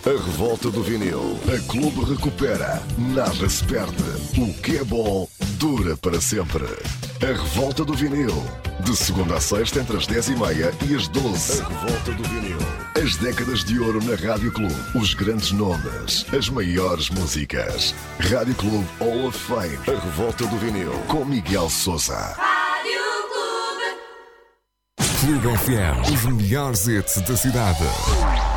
A revolta do vinil. A Clube recupera. Nada se perde. O que é bom dura para sempre. A revolta do vinil. De segunda a sexta entre as 10h30 e as 12. A revolta do vinil. As décadas de ouro na Rádio Clube. Os grandes nomes. As maiores músicas. Rádio Clube Hall of Fame. A revolta do vinil. Com Miguel Sousa. Clube FM, os melhores hits da cidade.